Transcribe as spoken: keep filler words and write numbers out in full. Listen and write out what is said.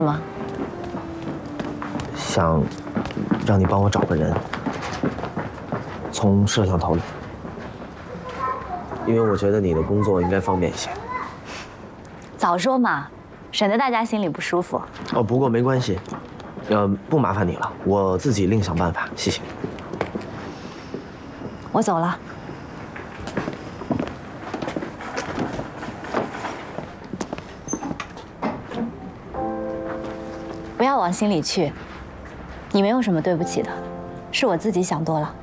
吗？ 想让你帮我找个人，从摄像头里，因为我觉得你的工作应该方便一些。 早说嘛，省得大家心里不舒服。 哦，不过没关系，呃，不麻烦你了，我自己另想办法，谢谢。 我走了。不要往心里去，你没有什么对不起的，是我自己想多了。